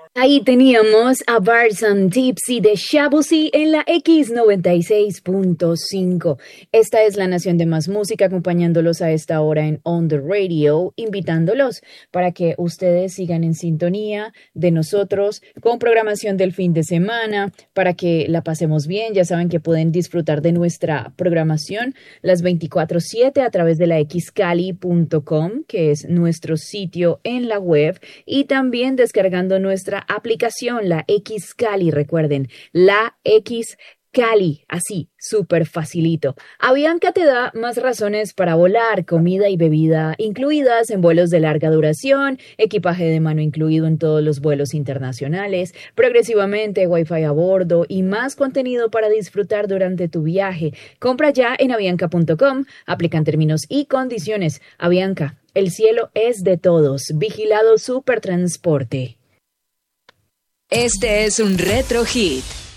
Ahí teníamos a Bars and Tipsy de Shabuzi en la X96.5. Esta es la Nación de Más Música, acompañándolos a esta hora en On the Radio, invitándolos para que ustedes sigan en sintonía de nosotros con programación del fin de semana, para que la pasemos bien. Ya saben que pueden disfrutar de nuestra programación las 24/7 a través de la xcali.com, que es nuestro sitio en la web, y también descargando nuestra aplicación, la Xcali, recuerden, la Xcali, así, súper facilito. Avianca te da más razones para volar, comida y bebida incluidas en vuelos de larga duración, equipaje de mano incluido en todos los vuelos internacionales, progresivamente Wi-Fi a bordo y más contenido para disfrutar durante tu viaje. Compra ya en avianca.com, aplican términos y condiciones. Avianca, el cielo es de todos. Vigilado Supertransporte. Este es un retro hit.